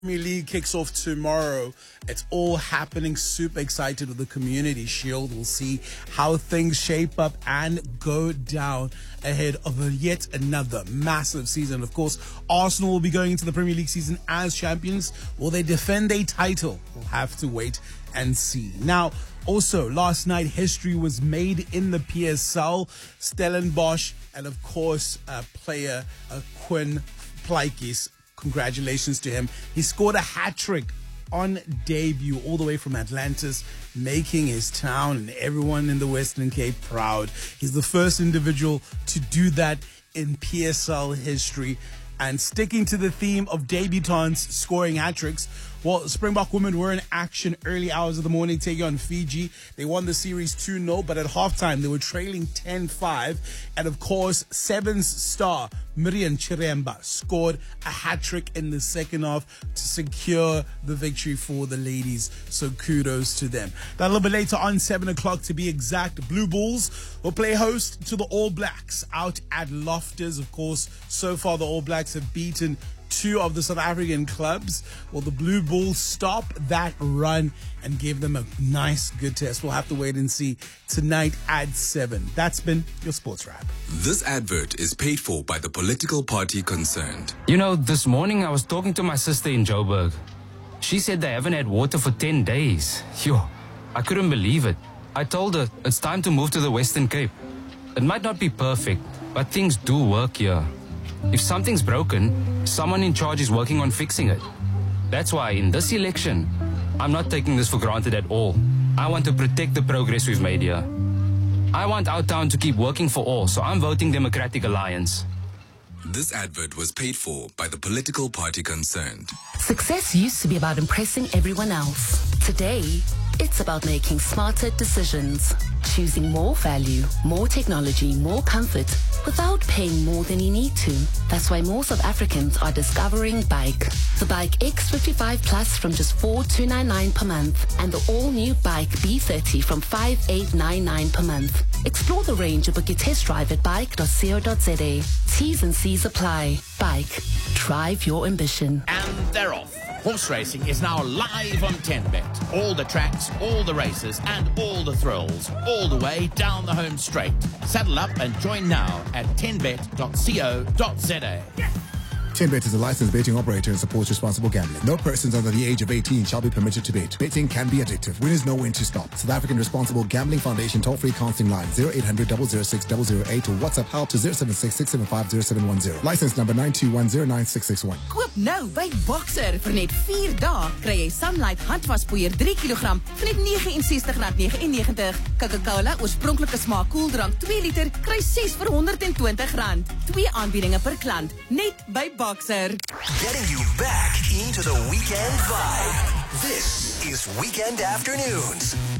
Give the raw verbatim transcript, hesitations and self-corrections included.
Premier League kicks off tomorrow. It's all happening. Super excited with the Community Shield. We'll see how things shape up and go down ahead of a yet another massive season. Of course, Arsenal will be going into the Premier League season as champions. Will they defend a title? We'll have to wait and see. Now, also, last night, history was made in the P S L. Stellenbosch and, of course, uh, player uh, Quinn Plaatjes. Congratulations to him. He scored a hat-trick on debut all the way from Atlantis, making his town and everyone in the Western Cape proud. He's the first individual to do that in P S L history. And sticking to the theme of debutants scoring hat-tricks, well, Springbok women were in action early hours of the morning, taking on Fiji. They won the series two nil, but at halftime, they were trailing ten five. And of course, Sevens star Miriam Chiremba scored a hat-trick in the second half to secure the victory for the ladies. So kudos to them. Now, a little bit later on, seven o'clock to be exact, Blue Bulls will play host to the All Blacks out at Loftus. Of course, so far the All Blacks have beaten two of the South African clubs. Well, the Blue Bulls stop that run and give them a nice, good test. We'll have to wait and see tonight at seven. That's been your Sports Wrap. This advert is paid for by the political party concerned. You know, this morning I was talking to my sister in Joburg. She said they haven't had water for ten days. Yo, I couldn't believe it. I told her it's time to move to the Western Cape. It might not be perfect, but things do work here. If something's broken, someone in charge is working on fixing it. That's why in this election, I'm not taking this for granted at all. I want to protect the progress we've made here. I want our town to keep working for all, so I'm voting Democratic Alliance. This advert was paid for by the political party concerned. Success used to be about impressing everyone else. Today, it's about making smarter decisions. Choosing more value, more technology, more comfort, without paying more than you need to. That's why more South Africans are discovering Bike. The Bike X fifty-five Plus from just four thousand two hundred ninety-nine per month, and the all-new Bike B thirty from five thousand eight hundred ninety-nine per month. Explore the range and book your test drive at bike dot co dot za. T's and C's apply. Bike. Drive your ambition. And they're off. Horse racing is now live on ten bet. All the tracks, all the races, and all the thrills, all the way down the home straight. Saddle up and join now at ten bet dot co dot za. ten bet is a licensed betting operator and supports responsible gambling. No persons under the age of eighteen shall be permitted to bet. Betting can be addictive. Winners know when to stop. South African Responsible Gambling Foundation toll-free counseling line zero eight hundred, double oh six, double oh eight or WhatsApp help to zero seven six, six seven five, zero seven one zero. License number nine two one zero nine six six one. Koop nou by Boxer vir net vier dae kry jy Sunlight handwaspoeier drie kilogram vir net negenenses rand negenennegentig. Coca-Cola oorspronklike smaak koeldrank twee liter kry ses vir honderd en twintig rand. Twee aanbiedinge per klant net by Boxer. Getting you back into the weekend vibe. This is Weekend Afternoons.